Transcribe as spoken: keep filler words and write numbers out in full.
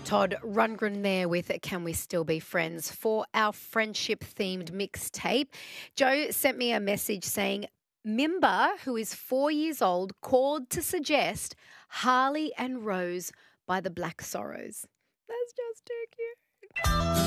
Todd Rundgren there with Can We Still Be Friends for our friendship-themed mixtape. Joe sent me a message saying, Mimba, who is four years old, called to suggest Harley and Rose by the Black Sorrows. That's just too cute.